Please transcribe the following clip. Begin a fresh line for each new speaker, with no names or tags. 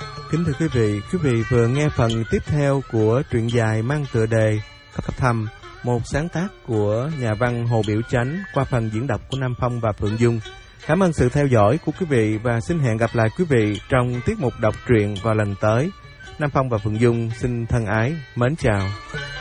Kính thưa quý vị vừa nghe phần tiếp theo của truyện dài mang tựa đề Cấp Thầm, một sáng tác của nhà văn Hồ Biểu Chánh qua phần diễn đọc của Nam Phong và Phượng Dung. Cảm ơn sự theo dõi của quý vị và xin hẹn gặp lại quý vị trong tiết mục đọc truyện vào lần tới. Nam Phong và Phượng Dung xin thân ái, mến chào.